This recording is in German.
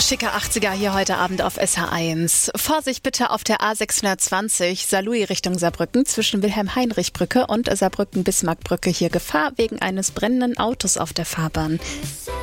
Schicker 80er hier heute Abend auf SH1. Vorsicht bitte auf der A620 Saarlouis Richtung Saarbrücken zwischen Wilhelm-Heinrich-Brücke und Saarbrücken-Bismarck-Brücke. Hier Gefahr wegen eines brennenden Autos auf der Fahrbahn.